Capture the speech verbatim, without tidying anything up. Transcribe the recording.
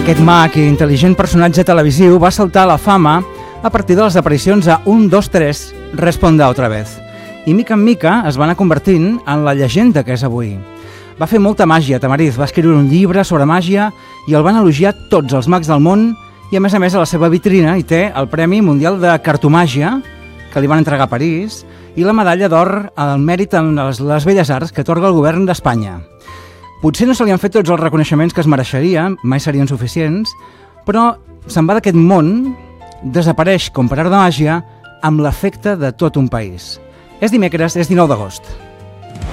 Aquest mag i intel·ligent personatge televisiu va saltar a la fama a partir de les aparicions a un, dos, tres, Responda otra vez. I mica en mica es va anar convertint en la llegenda que és avui. Va fer molta màgia, Tamariz, va escriure un llibre sobre màgia i el van elogiar tots els mags del món i a més a més a la seva vitrina hi té el Premi Mundial de Cartomàgia que li van entregar a París i la medalla d'or al mèrit en les, les Belles Arts que atorga el govern d'Espanya. Potser no se li han fet tots els reconeixements que es mereixeria, mai serien suficients, però se'n va d'aquest món, desapareix com per art de màgia amb l'efecte de tot un país. És dimecres, és dinou d'agost.